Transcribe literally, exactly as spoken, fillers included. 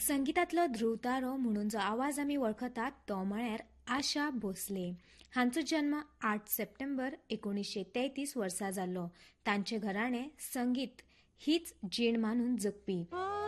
संगीतांतलो ध्रुवतारो म्हणून जो आवाज आमी वळखतात तो म्हळ्यार आशा भोसले. हांचो जन्म आठ सप्टेंबर एकोणीसशे तेहतीस वर्सा जाल्लो. तांचे घराणें संगीत हीच जीण मानून जगपी.